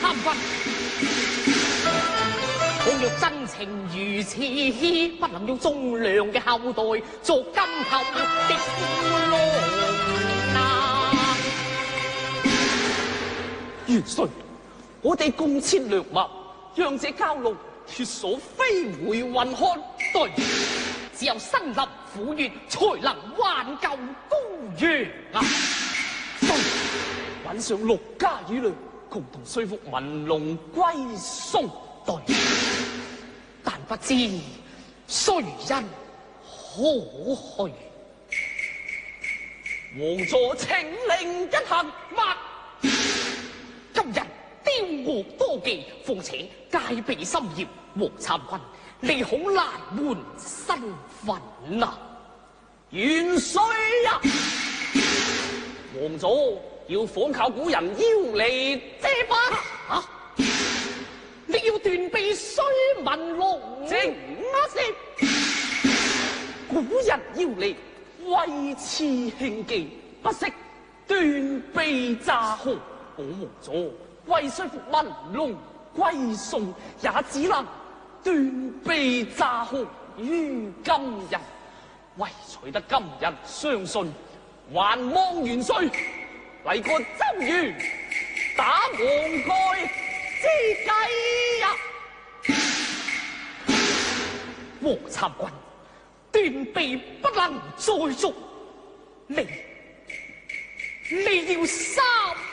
參軍。倘若真情如此，不能用忠良嘅後代作今後的夫郎啊！ 元帥，我哋共設良謀，讓這蛟龍脱所飛回雲漢。 對，只有身臨虎穴，才能挽救高陽啊！ 對，揾上6家羽類，共同說服文龍歸宋。 對，但不知誰人可去？ 王座請令一行， 乜？今日雕惡多忌，況且戒備森嚴，王參軍你恐難換身份啊！ 元帥啊！王座要仿靠古人腰嚟遮把啊！你要斷臂須文龍， 靜一聲！古人腰嚟為此慶忌，不惜斷臂詐降。我王座為說服文龍歸宋，也只能斷臂詐降於今日。為取得今日相信，還望元帥嚟個周瑜打黃蓋之計呀！ 王參軍斷臂不能再續，你要三